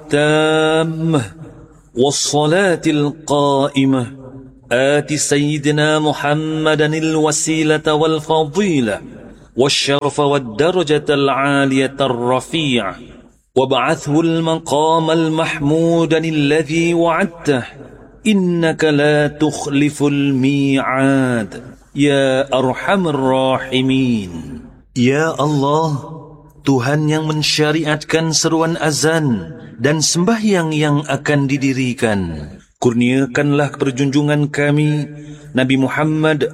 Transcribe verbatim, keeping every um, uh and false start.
التامة والصلاة القائمة آت سيدنا محمدا الوسيلة والفضيلة والشرف والدرجة العالية الرفيعة وابعثه المقام المحمود الذي وعدته إنك لا تخلف الميعاد يا أرحم الراحمين. Ya Allah, Tuhan yang mensyariatkan seruan azan dan sembahyang yang akan didirikan, kurniakanlah perjunjungan kami Nabi Muhammad